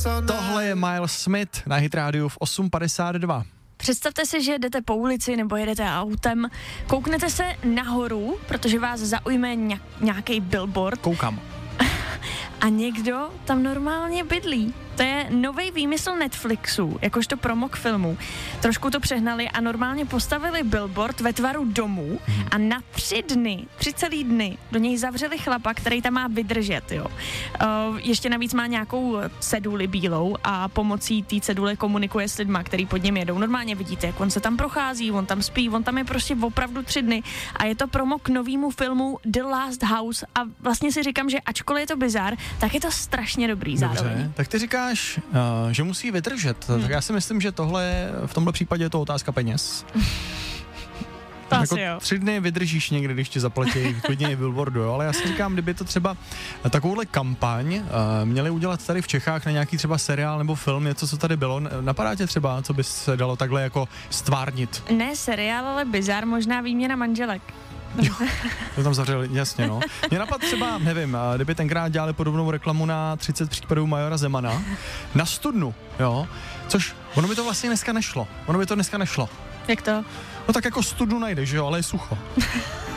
Tohle je Miles Smith na Hit rádiu v 8:52. Představte si, že jdete po ulici nebo jedete autem, kouknete se nahoru, protože vás zaujme nějaký billboard. Koukám. A někdo tam normálně bydlí. To je nový výmysl Netflixu, jakožto promo k filmu. Trošku to přehnali a normálně postavili billboard ve tvaru domu a na 3 celý dny do něj zavřeli chlapa, který tam má vydržet, jo. Ještě navíc má nějakou ceduli bílou a pomocí té cedule komunikuje s lidma, který pod něm jedou. Normálně vidíte, jak on se tam prochází, on tam spí, on tam je prostě opravdu 3 dny a je to promo k novému filmu The Last House a vlastně si říkám, že ačkoliv je to bizár, tak je to strašně dobrý zároveň. Dobře, tak ty říkáš, že musí vydržet. Tak já si myslím, že v tomhle případě je to otázka peněz. To jako asi jo. 3 dny vydržíš někdy, když ti zaplatí klidně i billboardu, jo? Ale já si říkám, kdyby to třeba takovouhle kampaň měli udělat tady v Čechách na nějaký třeba seriál nebo film, něco, co tady bylo, napadá tě třeba, co by se dalo takhle jako stvárnit? Ne seriál, ale bizár, možná výměna manželek. Jo, to tam zavřeli, jasně, no. Mě napadl třeba, nevím, kdyby tenkrát dělali podobnou reklamu na 30 případů majora Zemana, na Studnu, jo, což ono by to vlastně dneska nešlo. Jak to? No tak jako studnu najdeš, jo, ale je sucho.